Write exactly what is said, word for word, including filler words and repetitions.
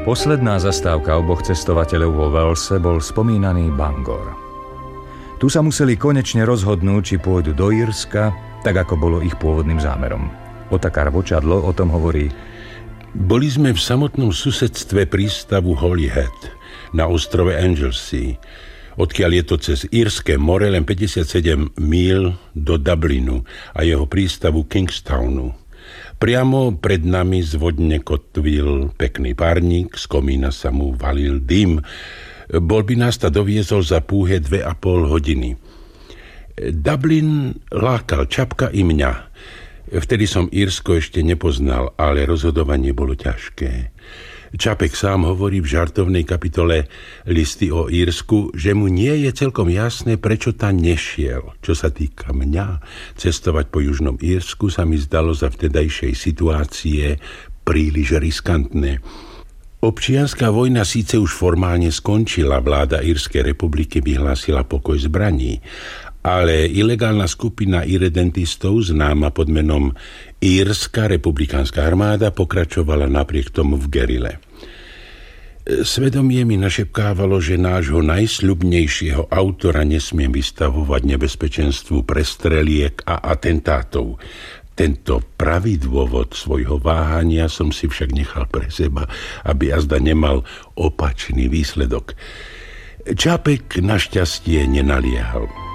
Posledná zastávka oboch cestovateľov vo Walese bol spomínaný Bangor. Tu sa museli konečne rozhodnúť, či pôjdu do Írska, tak ako bolo ich pôvodným zámerom. Otakar Vočadlo o tom hovorí: Boli sme v samotnom susedstve prístavu Holyhead na ostrove Anglesey, odkiaľ je to cez Írske more len päťdesiatsedem míľ do Dublinu a jeho prístavu Kingstownu. Priamo pred nami z vodne kotvil pekný párnik, z komína sa mu valil dym. Bol by nás ta doviezol za púhe dve a pol hodiny. Dublin lákal Čapka i mňa. Vtedy som Írsko ešte nepoznal, ale rozhodovanie bolo ťažké. Čapek sám hovorí v žartovnej kapitole Listy o Írsku, že mu nie je celkom jasné, prečo tam nešiel. Čo sa týka mňa, cestovať po južnom Írsku sa mi zdalo za vtedajšej situácie príliš riskantné. Občianská vojna síce už formálne skončila, vláda Írskej republiky vyhlásila pokoj zbraní, ale ilegálna skupina irredentistov, známa pod menom Írska republikánska armáda, pokračovala napriek tomu v gerile. Svedomie mi našepkávalo, že nášho najsľubnejšieho autora nesmiem vystavovať nebezpečenstvu prestreliek a atentátov. Tento pravý dôvod svojho váhania som si však nechal pre seba, aby azda nemal opačný výsledok. Čapek našťastie nenaliehal.